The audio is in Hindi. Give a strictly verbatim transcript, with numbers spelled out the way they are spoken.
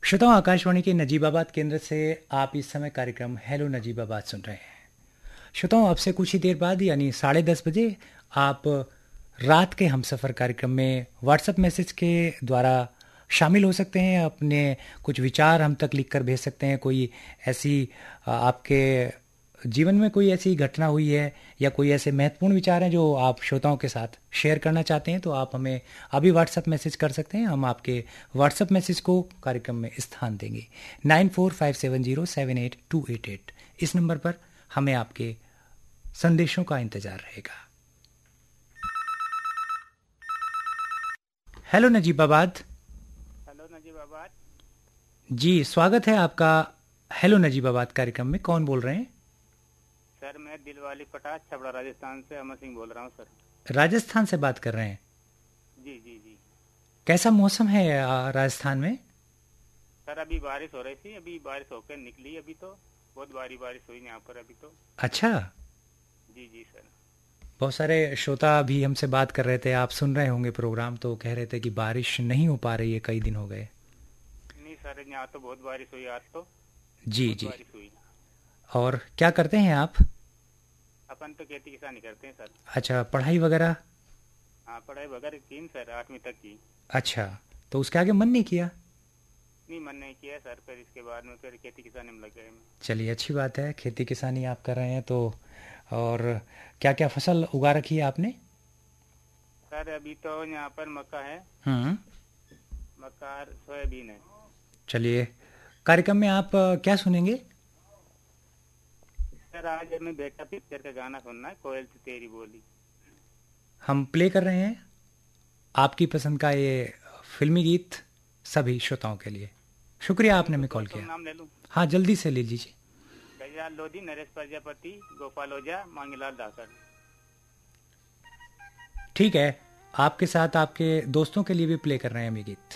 श्रोताओं, आकाशवाणी के नजीबाबाद केंद्र से आप इस समय कार्यक्रम हेलो नजीबाबाद सुन रहे हैं। श्रोताओं, अब से कुछ ही देर बाद यानी साढ़े दस बजे आप रात के हमसफ़र कार्यक्रम में व्हाट्सएप मैसेज के द्वारा शामिल हो सकते हैं। अपने कुछ विचार हम तक लिख कर भेज सकते हैं। कोई ऐसी आ, आपके जीवन में कोई ऐसी घटना हुई है या कोई ऐसे महत्वपूर्ण विचार हैं जो आप श्रोताओं के साथ शेयर करना चाहते हैं, तो आप हमें अभी व्हाट्सएप मैसेज कर सकते हैं। हम आपके व्हाट्सएप मैसेज को कार्यक्रम में स्थान देंगे। Nine four five seven zero seven eight to eight eight इस नंबर पर हमें आपके संदेशों का इंतजार रहेगा। हेलो नजीबाबाद। हेलो नजीबाबाद जी, स्वागत है आपका हेलो नजीबाबाद कार्यक्रम में। कौन बोल रहे हैं? सर, मैं दिलवाली पटास छपड़ा राजस्थान से अमर सिंह बोल रहा हूँ सर। राजस्थान से बात कर रहे हैं? जी जी जी। कैसा मौसम है आ, राजस्थान में? सर, अभी बारिश हो रही थी, अभी बारिश होकर निकली। अभी तो बहुत भारी बारिश हुई यहाँ पर अभी तो। अच्छा। जी जी सर। बहुत सारे श्रोता भी हमसे बात कर रहे थे, आप सुन रहे होंगे प्रोग्राम, तो कह रहे थे कि बारिश नहीं हो पा रही है, कई दिन हो गए। नहीं सर, यहाँ तो बहुत बारिश हुई आज तो। जी बहुत जी। बारिश हुई। और क्या करते हैं आप? अपन तो खेती किसानी करते हैं सर। अच्छा, पढ़ाई वगैरह? हाँ, पढ़ाई वगैरह की सर, आठवीं तक की। अच्छा, तो उसके आगे मन नहीं किया? नहीं, मन नहीं किया सर। फिर इसके बाद में फिर खेती किसानी में लग गए। चलिए, अच्छी बात है, खेती किसानी आप कर रहे हैं तो। और क्या क्या फसल उगा रखी है आपने? सर, अभी तो यहाँ पर मक्का है। हम्म। मक्का और सोयाबीन है। चलिए, कार्यक्रम में आप अ, क्या सुनेंगे? सर, आज हमें बेटा पिक्चर का गाना सुनना है, कोयल से तेरी बोली। हम प्ले कर रहे हैं आपकी पसंद का ये फिल्मी गीत सभी श्रोताओं के लिए। शुक्रिया, आपने हमें कॉल किया। नाम ले लूं? हाँ, जल्दी से ले लीजिए। गजराज लोधी, नरेश प्रजापति, गोपाल ओझा, मांगीलाल धाकर। ठीक है, आपके साथ आपके दोस्तों के लिए भी प्ले कर रहे हैं हम ये गीत।